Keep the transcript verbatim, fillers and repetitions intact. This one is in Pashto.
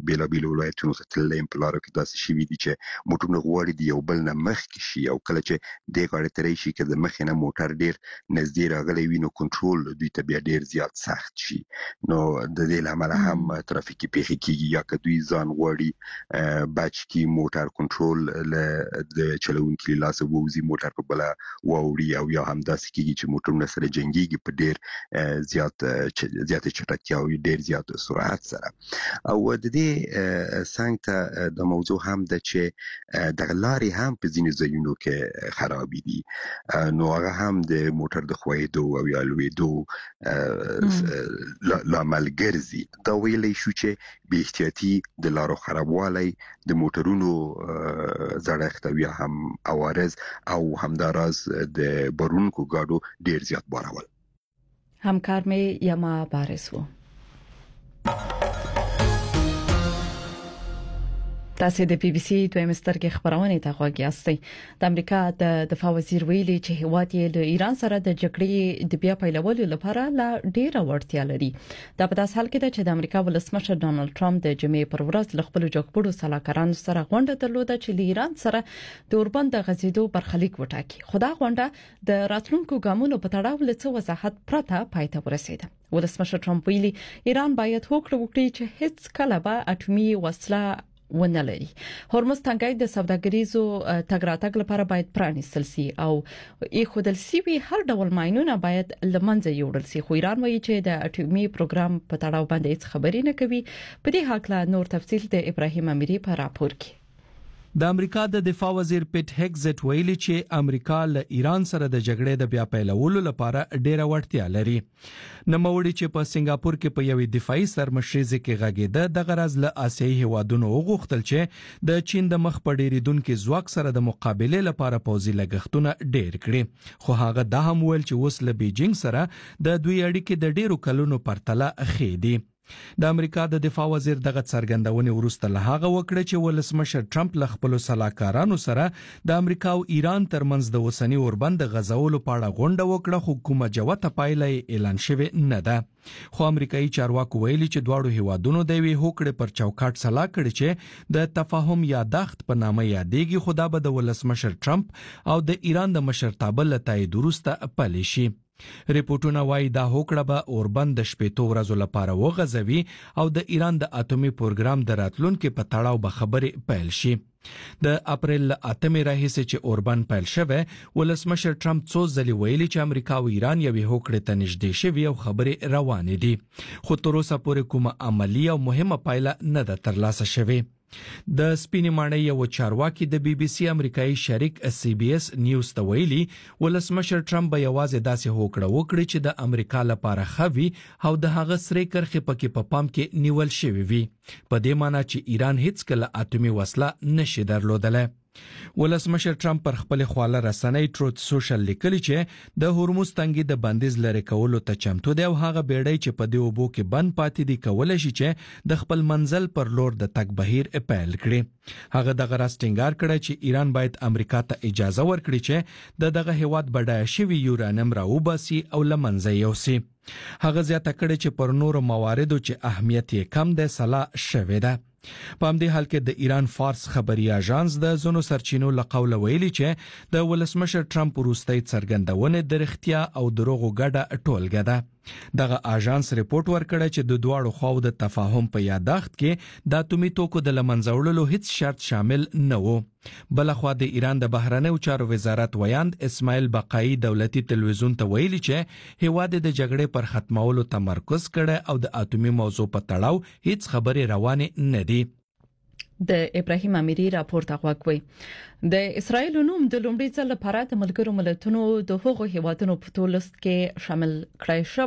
بلا بلا ولایتونو ته تللې په لارو کې داسې شي دي چې موټرونه غواړي دی یو بل نه مخکې شي او کله چې د غاړې ترې شي کې د مخ نه موټر ډیر نږدې راغلی وي نو کنټرول دوی ته بیا ډیر زیات سخت شي نو د دې لامل هم ترافیکي پیښې کیږي یا که دوی ځان غواړي بچ کی موټر کنټرول له د چلوونکي لاس ووزي موټر په بل واوړي او یا هم داسې کیږي چې موټرونه سره جنگيږي په ډیر زیات زیات چټکتیا او ډیر زیات سرعت سره او د دې څنګه ته د موضوع هم د چې د لارې هم په ځینې ځایونو کې خراب دي نو هغه هم د موټر د خوېدو او یا لوېدو لامل ګرځي دا ویلې شو چې بې احتیاطي د لارو خرابوالی د موټرونو زړښت او یا هم عوارض او همداراز د بارونکو ګاډو ډیر زیات بارول همکار مې یما بارس وو تاسو د بي بي سي دویم سترګې خبرونه ته غوږ یاستئ د امریکا د دفاع وزیر ویلي چې هیواد یې له ایران سره د جګړې د بیا پیلولو لپاره لا ډیره وړتیا لري دا په داس حال کې ده چې د امریکا ولسمشر ډونالد ټرمپ د جمعې پر ورځ له خپل جګړو سلاکارانو سره غونډه درلوده چې له ایران سره د اوربند د غزیدو برخلیک وټاکي خدا غونډه د راتلونکو ګامونو په تړاو له څه وضاحت پرته پایته ورسیده ولسمشر ټرمپ ویلي ایران باید هوکړه وکړي چې هیڅ کله به اټومي وسله ونه لري هرمز تنګای د سوداګریزو تګ راتګ لپاره باید پرانیستل شي او ایخودل سی وی هر ډول ماينونه باید لمنځه یوړل شي خو ایران وایي چې د اټومي پروګرام په تړاو باندې هیڅ خبرې نه کوي په دې حق لا نور تفصیل د ابراهیم امیری په راپور کې د امریکا د دفاع وزیر پیټ هگزټ ویلي چې امریکا له ایران سره د جګړې د بیا پیلولو لپاره ډیره وړتیا لري نوموړي چې په سنگاپور کې په یوې دفاعي سرمشریزه کې غږیده د غرض له آسیایي هوادونو وغوښتل چې د چین د مخ په ډیریدونکو ځواک سره د مقابله لپاره پوځي لګښتونه ډیر کړي خو هغه د هم ویل چې اوس له بیجینګ سره د دوی اړیکې د ډیرو کلونو پرتله ښې دي د امریکا د دفاع وزیر دغه څرګندونه وروسته له هغه وکړه چې ولسمشر ټرمپ له خپل سلاکارانو سره د امریکا او ایران ترمنځ د وسنی اوربند غزولو په اړه غونډه وکړه خو کومه جوته پایله اعلان شوه نه ده خو امریکایي چارواکو ویلي چې دواړو هیوادونو د وی هوکړه پر چوکاټ سلا کړی چې د تفاهم یاداښت په نامه یادېږي خو دا به د ولسمشر ټرمپ او د ایران د مشرتابه له تایید وروسته پلي شي ریپورتونه وايي دا هوکړه به اوربند د شپېتو ورځو لپاره وغځوي او د ایران د اټومي پروګرام د راتلونکو په تړاو به خبرې پیل شي د اپریل اتمې راهیسې چې اوربند پیل شوه ولسمشر ټرمپ څو ځلې ویلي چې امریکا او ایران یوې هوکړې ته نږدې شوي او خبرې روانې دي خو تر اوسه پورې کومه عملی او مهمه پایله نه ده ترلاسه شوې د سپینې ماڼۍ یو چارواکي د بي بي سي امریکایي شریک سی بي اس نیوز ته ویلي ولسمشر ټرمپ به یوازې داسې هوکړه وکړي چې د امریکا لپاره خوي او د هغه سره کرخې پکې په پام کې نیول شوی وي په دې معنی چې ایران هیڅ کله اټومي وسله نشي درلودله ولسمشر ټرمپ پر خپل خواله رسنۍ ټروت سوشل لیکلی چې د هرمز تنګي د بندیز لري کولو ته چمتو دی او هغه بیړۍ چې په دې وبو کې بند پاتې دي کولای شي چې د خپل منزل پر لور د تګ بهیر اپیل کړي هغه د غراستنګار کړی چې ایران باید امریکا ته اجازه ورکړي چې د دغه هیواد بډای شوی یورانیم راوباسي او لمنځه یوسي هغه زیاته کړی چې پر نورو مواردو چې اهمیت یې کم دی صلاح شوی ده په همدې حال کې د ایران فارس خبري اژانس د زونو سرچینو لقوله ویلي چې د ولسمشر ټرمپ وروستۍ څرګندونه د رښتیا او دروغو ګډه ټولګه ده دغه اژانس ریپورت ورکړی چې د دواړو خواو د تفاهم په یاداښت کې د اتومي توکو د لمنځوړلو هیڅ شرط شامل نه و بلخوا د ایران د بهرنیو چارو وزارت ویاند اسماعیل بقایی دولتي تلویزیون ته ویلي چې هیواد د جګړې پر ختمولو تمرکز کړي او د اتومي موضوع په تړاو هیڅ خبرې روانه نه دي د ابراهیم امیری راپورټ غوښوي د اسرایل نوم د لومړي ځل لپاره د ملګرو ملتونو د حقوقو هیوادونو په تولست کې شامل کړی شو